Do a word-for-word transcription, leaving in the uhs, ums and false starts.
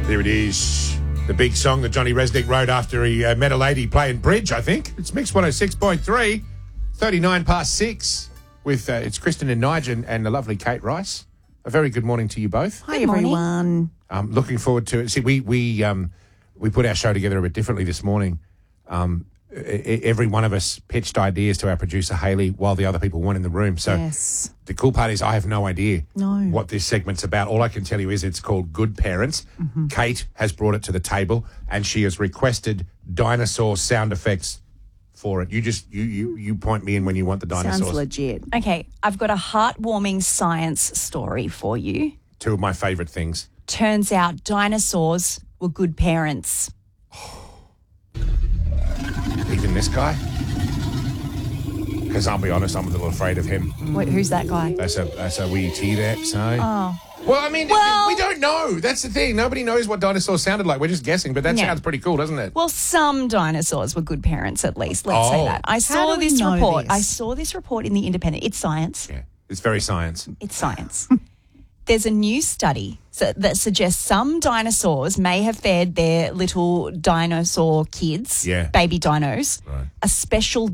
There it is. The big song that Johnny Resnick wrote after he uh, met a lady playing bridge, I think. It's Mix one oh six point three, thirty-nine past six. With uh, it's Kristen and Nigel and the lovely Kate Rice. A very good morning to you both. Hi, everyone. Um, looking forward to it. See, we we um, we put our show together a bit differently this morning. Um, every one of us pitched ideas to our producer, Hayley, while the other people weren't in the room. So Yes. the cool part is I have no idea No. what this segment's about. All I can tell you is it's called Good Parents. Mm-hmm. Kate has brought it to the table and she has requested dinosaur sound effects for it. You just, you you, you point me in when you want the dinosaurs. Sounds legit. Okay, I've got a heartwarming science story for you. Two of my favourite things. Turns out dinosaurs were good parents. Even this guy? Because I'll be honest, I'm a little afraid of him. Wait, who's that guy? That's a that's a wee T there, so. Oh. Well, I mean, Well- we don't know. That's the thing. Nobody knows what dinosaurs sounded like. We're just guessing, but that Yeah. sounds pretty cool, doesn't it? Well, some dinosaurs were good parents, at least. Let's Oh. say that. I saw do we this know report. this? I saw this report in the Independent. It's science. Yeah, it's very science. It's science. There's a new study so, that suggests some dinosaurs may have fed their little dinosaur kids, Yeah. baby dinos, Right. a special